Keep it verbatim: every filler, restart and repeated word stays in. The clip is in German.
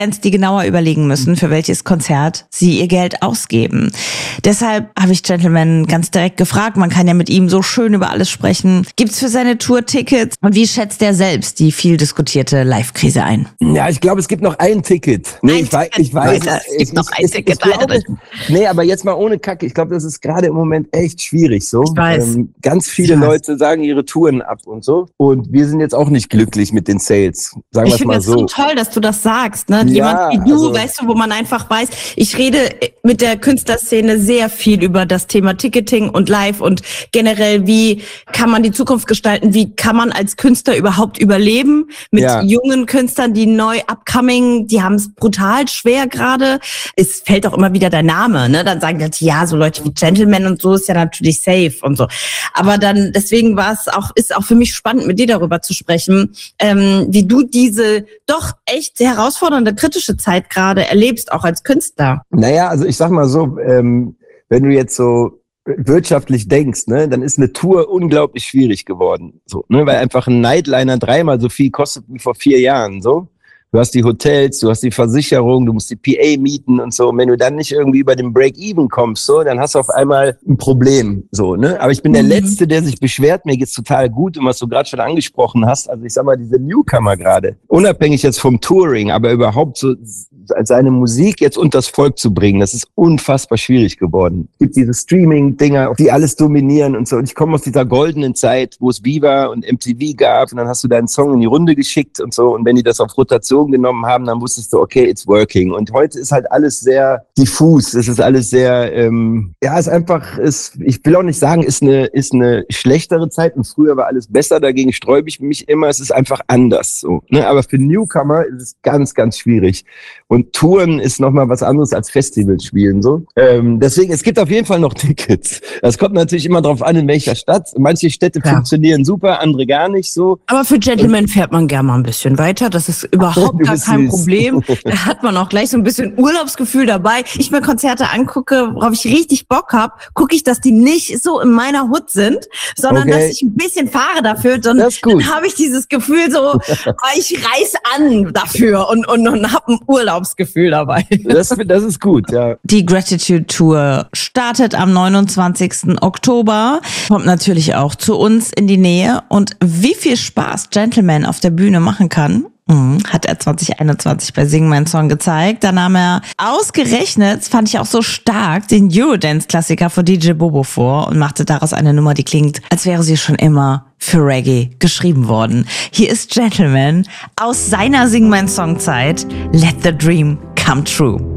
Bands, die genauer überlegen müssen, für welches Konzert sie ihr Geld ausgeben. Deshalb habe ich Gentleman ganz direkt gefragt, man kann ja mit ihm so schön über alles sprechen. Gibt's für seine Tour Tickets? Und wie schätzt er selbst die viel diskutierte Live-Krise ein? Ja, ich glaube, es gibt noch ein Ticket. Nee, ein ich, weiß, Ticket, ich weiß, Leute, es gibt ich, noch ein ich, Ticket. Ich glaube, nee, aber jetzt mal ohne Kacke. Ich glaube, das ist gerade im Moment echt schwierig so. Ich weiß. Ähm, ganz viele Leute sagen ihre Touren ab und so. Und wir sind jetzt auch nicht glücklich mit den Sales. Sagen wir Ich es mal finde es so. so toll, dass du das sagst. Ne? Ja, Jemand wie du, also, weißt du, wo man einfach weiß, ich rede mit der Künstlerszene sehr viel über das Thema Ticketing und Live und generell, wie kann man die Zukunft gestalten, wie kann man als Künstler überhaupt überleben mit Ja. jungen Künstlern, die neu upcoming, die haben es brutal schwer gerade. Es fällt auch immer wieder der Name, ne? Dann sagen die, ja, so Leute wie Gentleman und so ist ja natürlich safe und so. Aber dann, deswegen war es auch, ist auch für mich spannend, mit dir darüber zu sprechen, ähm, wie du diese doch echt herausfordernde, kritische Zeit gerade erlebst, auch als Künstler. Naja, also ich sag mal so, ähm, wenn du jetzt so wirtschaftlich denkst, ne, dann ist eine Tour unglaublich schwierig geworden, so, ne, weil einfach ein Nightliner dreimal so viel kostet wie vor vier Jahren, so. Du hast die Hotels, du hast die Versicherung, du musst die P A mieten und so. Und wenn du dann nicht irgendwie über den Break-Even kommst, so, dann hast du auf einmal ein Problem, so, ne. Aber ich bin der Mhm. Letzte, der sich beschwert. Mir geht's total gut. Und was du gerade schon angesprochen hast, also ich sag mal, diese Newcomer gerade, unabhängig jetzt vom Touring, aber überhaupt so seine Musik jetzt unters Volk zu bringen, das ist unfassbar schwierig geworden. Es gibt diese Streaming-Dinger, die alles dominieren und so. Und ich komme aus dieser goldenen Zeit, wo es Viva und M T V gab und dann hast du deinen Song in die Runde geschickt und so. Und wenn die das auf Rotation genommen haben, dann wusstest du, okay, it's working. Und heute ist halt alles sehr diffus. Es ist alles sehr, ähm, ja, es ist einfach, ist, ich will auch nicht sagen, ist eine, ist eine schlechtere Zeit und früher war alles besser. Dagegen sträube ich mich immer. Es ist einfach anders, so, ne? Aber für Newcomer ist es ganz, ganz schwierig. Und Touren ist nochmal was anderes als Festivals spielen, so. Ähm, deswegen, es gibt auf jeden Fall noch Tickets. Das kommt natürlich immer drauf an, in welcher Stadt. Manche Städte Ja. funktionieren super, andere gar nicht so. Aber für Gentleman fährt man gerne mal ein bisschen weiter. Das ist überhaupt Du gar bist kein süß. Problem. Da hat man auch gleich so ein bisschen Urlaubsgefühl dabei. Ich mir Konzerte angucke, worauf ich richtig Bock habe, gucke ich, dass die nicht so in meiner Hut sind, sondern Okay. dass ich ein bisschen fahre dafür. Dann, Das ist gut. dann habe ich dieses Gefühl so, oh, ich reiß an dafür und, und, und habe ein Urlaubsgefühl dabei. Das, das ist gut, ja. Die Gratitude Tour startet am neunundzwanzigsten Oktober, kommt natürlich auch zu uns in die Nähe. Und wie viel Spaß Gentleman auf der Bühne machen kann, mhm, hat er zwanzig einundzwanzig bei Sing Mein Song gezeigt. Da nahm er ausgerechnet, das fand ich auch so stark, den Eurodance-Klassiker von D J Bobo vor und machte daraus eine Nummer, die klingt, als wäre sie schon immer für Reggae geschrieben worden. Hier ist Gentleman aus seiner Sing Mein Song Zeit. Let the Dream come true.